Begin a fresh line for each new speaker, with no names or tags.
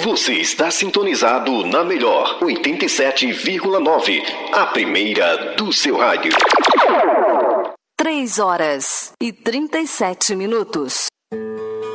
Você está sintonizado na melhor 87,9, a primeira do seu rádio.
3 horas e 37 minutos.